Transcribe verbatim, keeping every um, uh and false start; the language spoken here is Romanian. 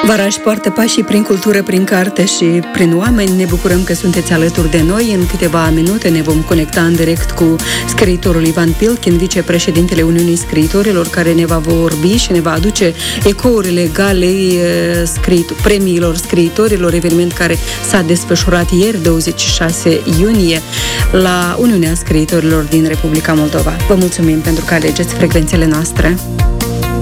Vara își poartă pașii prin cultură, prin carte și prin oameni. Ne bucurăm că sunteți alături de noi. În câteva minute ne vom conecta în direct cu scriitorul Ivan Pilkin, vicepreședintele Uniunii Scriitorilor, care ne va vorbi și ne va aduce ecourile galei scriit- premiilor scriitorilor, eveniment care s-a desfășurat ieri, douăzeci și șase iunie, la Uniunea Scriitorilor din Republica Moldova. Vă mulțumim pentru că alegeți frecvențele noastre.